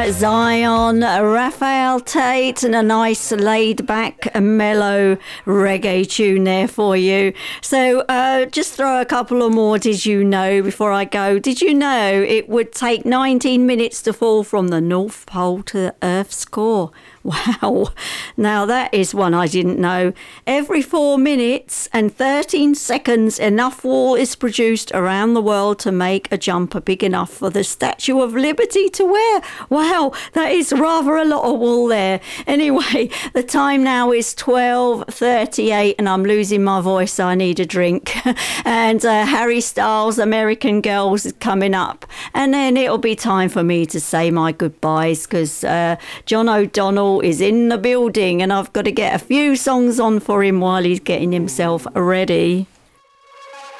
Zion, Raphael Tate, and a nice laid-back, mellow reggae tune there for you. So just throw a couple of more did you know before I go. Did you know it would take 19 minutes to fall from the North Pole to the Earth's core? Wow. Now that is one I didn't know. Every 4 minutes and 13 seconds, enough wool is produced around the world to make a jumper big enough for the Statue of Liberty to wear. Wow, that is rather a lot of wool there. Anyway, the time now is 12:38 and I'm losing my voice, so I need a drink. And Harry Styles' American Girls is coming up. And then it'll be time for me to say my goodbyes because John O'Donnell is in the building and I've got to get a few songs on for him while he's getting himself ready.